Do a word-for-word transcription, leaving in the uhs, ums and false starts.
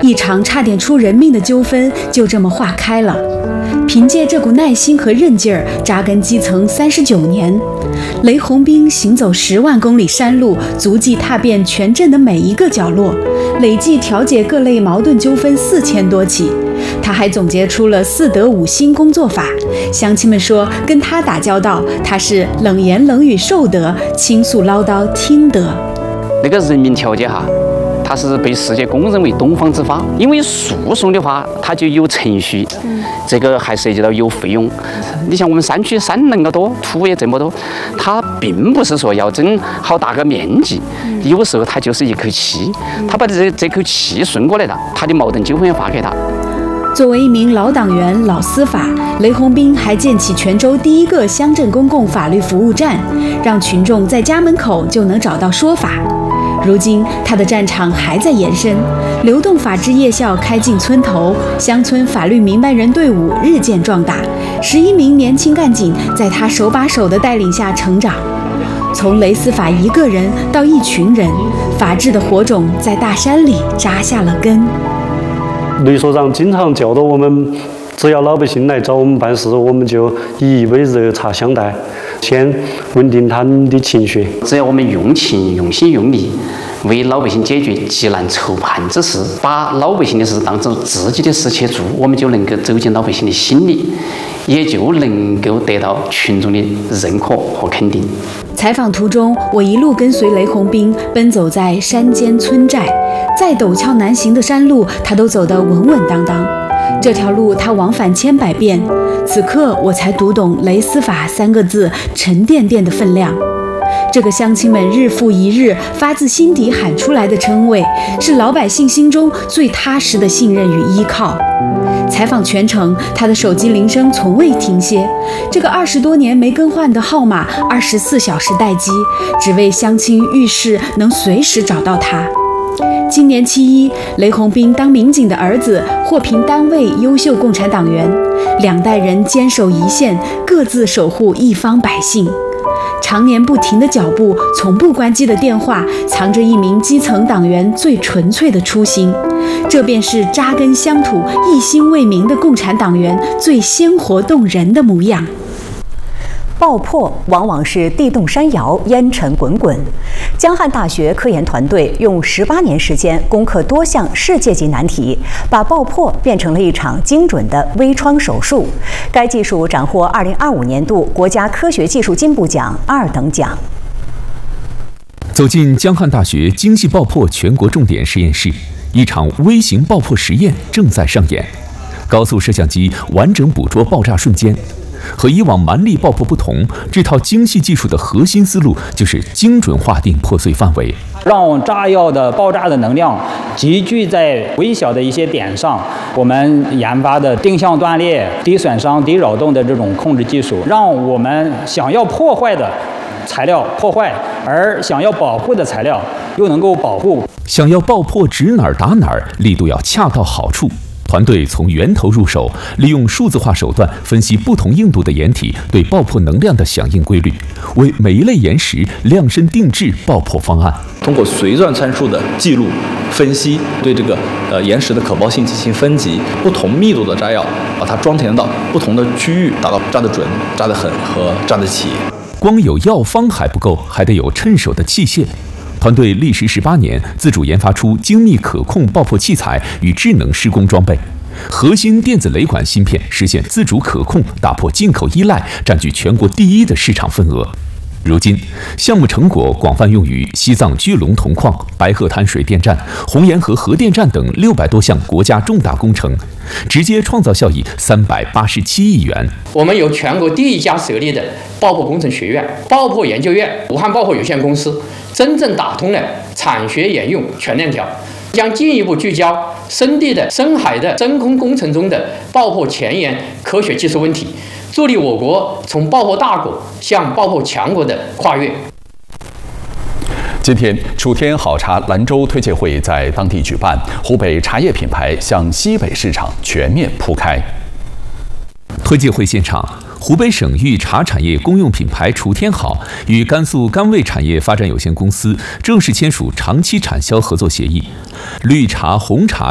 一场差点出人命的纠纷就这么化开了。凭借这股耐心和韧劲儿，扎根基层三十九年，雷洪兵行走十万公里山路，足迹踏遍全镇的每一个角落，累计调解各类矛盾纠纷四千多起。他还总结出了四德五心工作法，乡亲们说跟他打交道，他是冷言冷语受得，倾诉唠叨听得。 那个人民调解哈，它是被世界公认为东方之法，因为诉讼的话，它就有程序，这个还涉及到有费用。你像我们山区山那么多，土也这么多，它并不是说要争好大个面积，有时候它就是一口气，他把这这口气顺过来了，他的矛盾纠纷也化开它。 作为一名老党员、老司法，雷洪兵还建起泉州第一个乡镇公共法律服务站，让群众在家门口就能找到说法。如今，他的战场还在延伸，流动法治夜校开进村头，乡村法律明白人队伍日渐壮大，十一名年轻干警在他手把手的带领下成长。从雷司法一个人到一群人，法治的火种在大山里扎下了根。 雷所长经常教导我们，只要老百姓来找我们办事，我们就以杯热茶相待，先稳定他们的情绪。 只要我们用情、用心、用力，为老百姓解决急难愁盼之事，把老百姓的事当成自己的事去做，我们就能够走进老百姓的心里，也就能够得到群众的认可和肯定。 采访途中，我一路跟随雷洪兵奔走在山间村寨，再陡峭难行的山路，他都走得稳稳当当。这条路他往返千百遍，此刻我才读懂雷司法三个字沉甸甸的分量。这个乡亲们日复一日发自心底喊出来的称谓，是老百姓心中最踏实的信任与依靠。采访全程，他的手机铃声从未停歇，这个二十多年没更换的号码，二十四小时待机，只为乡亲遇事能随时找到他。今年七一，雷洪兵当民警的儿子获评单位优秀共产党员，两代人坚守一线，各自守护一方百姓。常年不停的脚步，从不关机的电话，藏着一名基层党员最纯粹的初心。这便是扎根乡土、一心为民的共产党员最鲜活动人的模样。 爆破往往是地动山摇，烟尘滚滚。江汉大学科研团队用十八年时间攻克多项世界级难题，把爆破变成了一场精准的微创手术。该技术斩获二零二五年度国家科学技术进步奖二等奖。 走进江汉大学精细爆破全国重点实验室，一场微型爆破实验正在上演。高速摄像机完整捕捉爆炸瞬间。和以往蛮力爆破不同，这套精细技术的核心思路就是精准划定破碎范围， 让炸药的爆炸的能量集聚在微小的一些点上。我们研发的定向断裂、低损伤、低扰动的这种控制技术，让我们想要破坏的材料破坏，而想要保护的材料又能够保护。 想要爆破指哪儿打哪儿，力度要恰到好处。团队从源头入手，利用数字化手段分析不同硬度的岩体对爆破能量的响应规律，为每一类岩石量身定制爆破方案。 通过随转参数的记录、分析，对这个呃岩石的可爆性进行分级，不同密度的炸药把它装填到不同的区域，达到炸得准、炸得狠和炸得齐。 光有药方还不够，还得有趁手的器械。团队历时十八年，自主研发出精密可控爆破器材与智能施工装备，核心电子雷管芯片实现自主可控，打破进口依赖，占据全国第一的市场份额。如今，项目成果广泛用于西藏巨龙铜矿、白鹤滩水电站、红岩河核电站等六百多项国家重大工程，直接创造效益三百八十七亿元。 我们有全国第一家设立的爆破工程学院、爆破研究院——武汉爆破有限公司，真正打通了产学研用全链条，将进一步聚焦深地的、深海的真空工程中的爆破前沿科学技术问题，助力我国从爆破大国向爆破强国的跨越。 今天，楚天好茶兰州推介会在当地举办，湖北茶叶品牌向西北市场全面铺开。 推介会现场，湖北省域茶产业公用品牌楚天好与甘肃甘味产业发展有限公司正式签署长期产销合作协议，绿茶、红茶